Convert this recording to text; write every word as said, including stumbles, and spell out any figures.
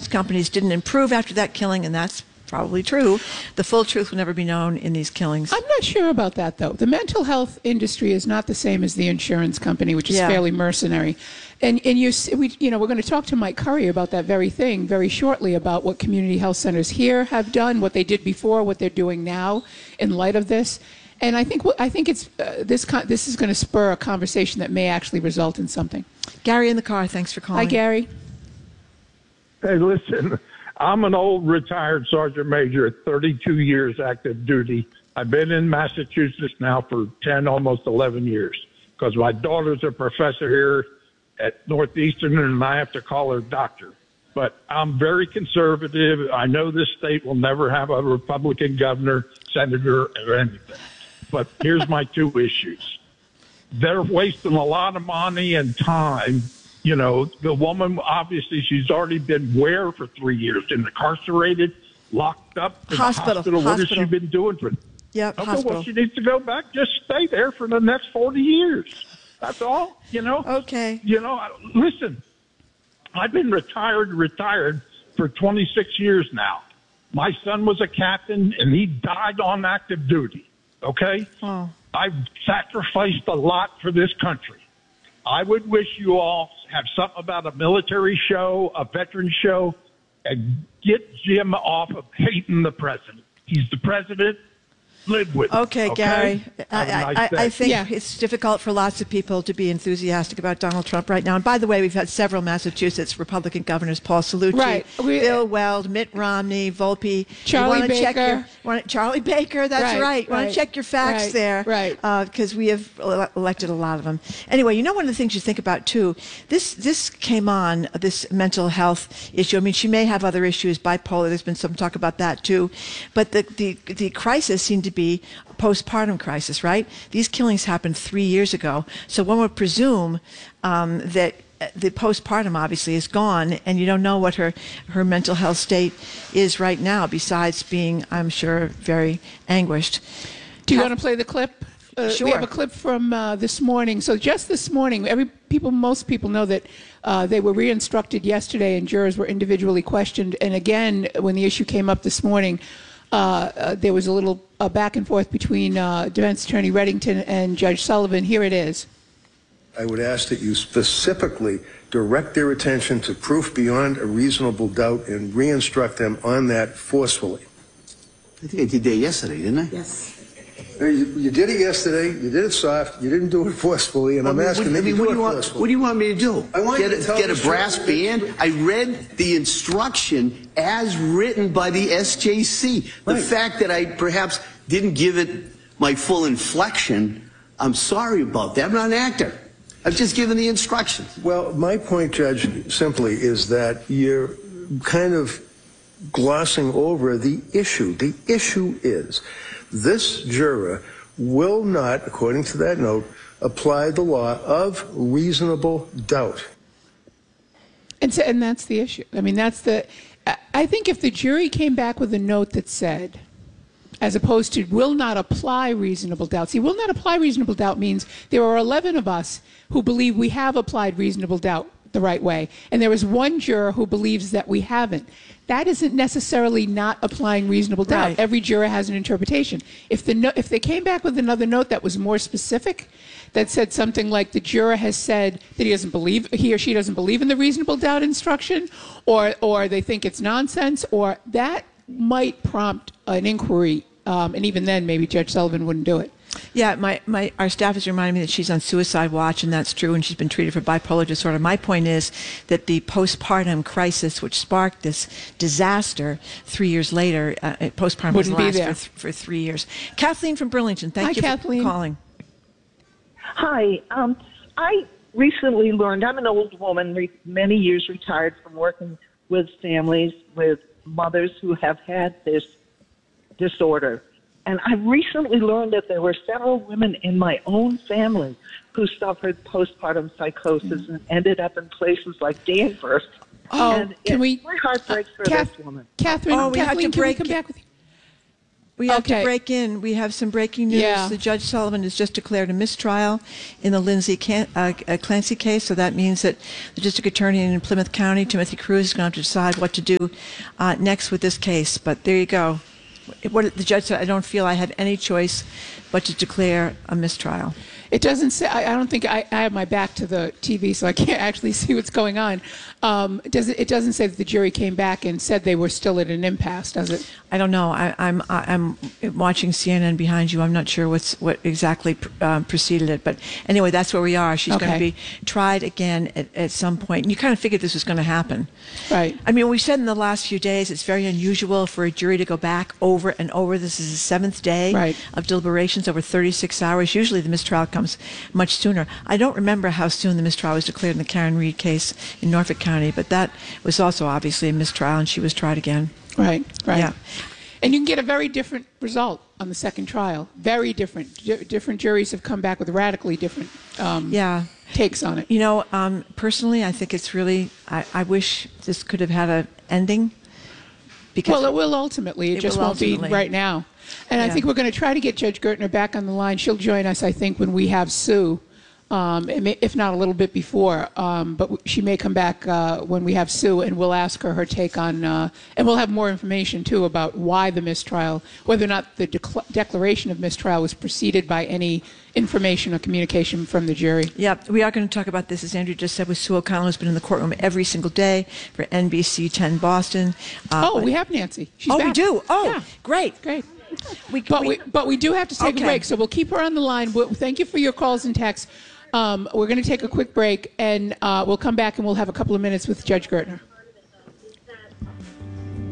companies didn't improve after that killing, and that's probably true. The full truth will never be known in these killings. I'm not sure about that, though. The mental health industry is not the same as the insurance company, which is Yeah. fairly mercenary. And and you we you know we're going to talk to Mike Curry about that very thing very shortly, about what community health centers here have done, what they did before, what they're doing now in light of this. And I think I think it's uh, this con- this is going to spur a conversation that may actually result in something. Gary in the car, thanks for calling. Hi, Gary. Hey, listen, I'm an old retired sergeant major at thirty-two years active duty. I've been in Massachusetts now for ten, almost eleven years, because my daughter's a professor here at Northeastern, and I have to call her doctor. But I'm very conservative. I know this state will never have a Republican governor, senator, or anything. But here's my two issues. They're wasting a lot of money and time. You know, the woman, obviously, she's already been where for three years? Incarcerated, locked up in Hospital. the hospital. What has Hospital. she been doing for? Yep, Okay, hospital. well, she needs to go back. Just stay there for the next forty years. That's all, you know? Okay. You know, listen, I've been retired, retired for twenty-six years now. My son was a captain, and he died on active duty, okay? Oh. I've sacrificed a lot for this country. I would wish you all have something about a military show, a veteran show, and get Jim off of hating the president. He's the president. Live with Okay, it, okay? Gary. I, Have a nice I, I day. think Yeah. it's difficult for lots of people to be enthusiastic about Donald Trump right now. And by the way, we've had several Massachusetts Republican governors: Paul Cellucci, Right. We- Bill Weld, Mitt Romney, Volpe. Charlie you wanna check Baker. your, wanna, Charlie Baker. That's Right, right. You want right, to check your facts right, there, right. Because we have ele- elected a lot of them. Anyway, you know, one of the things you think about too. This this came on this mental health issue. I mean, she may have other issues, bipolar. There's been some talk about that too, but the the the crisis seemed to be postpartum crisis, right? These killings happened three years ago. So one would presume um, that the postpartum obviously is gone, and you don't know what her, her mental health state is right now, besides being, I'm sure, very anguished. Do you Kath- want to play the clip? Uh, Sure. We have a clip from uh, this morning. So just this morning, every people, most people know that uh, they were re-instructed yesterday, and jurors were individually questioned. And again, when the issue came up this morning, uh, uh, there was a little uh, back and forth between uh, Defense Attorney Reddington and Judge Sullivan. Here it is. I would ask that you specifically direct their attention to proof beyond a reasonable doubt and re-instruct them on that forcefully. I think I did that yesterday, didn't I? Yes. You, you did it yesterday, you did it soft, you didn't do it forcefully, and I'm I mean, asking what, that I mean, you what do do you it want? forcefully. What do you want me to do? I want get you to a, tell get the a brass truth. band. I read the instruction as written by the S J C. The Right. fact that I perhaps didn't give it my full inflection, I'm sorry about that. I'm not an actor. I've just given the instructions. Well, my point, Judge, simply is that you're kind of glossing over the issue. The issue is this juror will not, according to that note, apply the law of reasonable doubt. And so, and that's the issue. I mean, that's the. I- I think if the jury came back with a note that said, as opposed to will not apply reasonable doubt. See, will not apply reasonable doubt means there are eleven of us who believe we have applied reasonable doubt the right way, and there is one juror who believes that we haven't. That isn't necessarily not applying reasonable doubt. Right. Every juror has an interpretation. If the no, if they came back with another note that was more specific, that said something like the juror has said that he doesn't believe, he or she doesn't believe in the reasonable doubt instruction, or or they think it's nonsense, or that might prompt an inquiry, um, and even then maybe Judge Sullivan wouldn't do it. Yeah, my, my our staff is reminding me that she's on suicide watch, and that's true, and she's been treated for bipolar disorder. My point is that the postpartum crisis, which sparked this disaster three years later, uh, postpartum Wouldn't be was last there. for, th- for three years. Kathleen from Burlington, thank Hi, you Kathleen. for calling. Hi. Um, I recently learned, I'm an old woman, re- many years retired from working with families, with mothers who have had this disorder. And I recently learned that there were several women in my own family who suffered postpartum psychosis and ended up in places like Danvers. Oh, and can it, we? My heart breaks for Kath- this woman. Catherine, Oh, we had Kathleen, to can we break come it. back with you? We have Okay. to break in. We have some breaking news. Yeah. The Judge Sullivan has just declared a mistrial in the Lindsay Can- uh, uh, Clancy case, so that means that the district attorney in Plymouth County, Timothy Cruz, is going to have to decide what to do uh, next with this case. But there you go. What the judge said, I don't feel I have any choice but to declare a mistrial. It doesn't say. I, I don't think I, I have my back to the T V, so I can't actually see what's going on. Um, does it, it doesn't say that the jury came back and said they were still at an impasse, does it? I don't know. I, I'm I'm watching C N N behind you. I'm not sure what's what exactly um, preceded it, but anyway, that's where we are. She's going Okay. to be tried again at, at some point. And you kind of figured this was going to happen, Right. I mean, we said in the last few days it's very unusual for a jury to go back over and over. This is the seventh day Right. of deliberations over thirty-six hours. Usually the mistrial comes much sooner. I don't remember how soon the mistrial was declared in the Karen Reed case in Norfolk County, but that was also obviously a mistrial, and she was tried again. Right. Right. Yeah. And you can get a very different result on the second trial. Very different. Ju- different juries have come back with radically different um, Yeah. takes on it. You know, um, personally, I think it's really, I, I wish this could have had an ending. Because Well, it will ultimately. It, It just will won't ultimately. be right now. And I Yeah. think we're going to try to get Judge Gertner back on the line. She'll join us, I think, when we have Sue, um, it may- if not a little bit before. Um, but w- she may come back uh, when we have Sue, and we'll ask her her take on, uh, and we'll have more information, too, about why the mistrial, whether or not the decla- declaration of mistrial was preceded by any information or communication from the jury. Yeah, we are going to talk about this, as Andrew just said, with Sue O'Connell, who's been in the courtroom every single day for N B C ten Boston. Uh, Oh, but- we have Nancy. She's oh, we back. do? Oh, Yeah. great. Great. We, But we, but we do have to take Okay. a break, so we'll keep her on the line. We'll, thank you for your calls and texts. Um, we're going to take a quick break, and uh, we'll come back and we'll have a couple of minutes with Judge Gertner.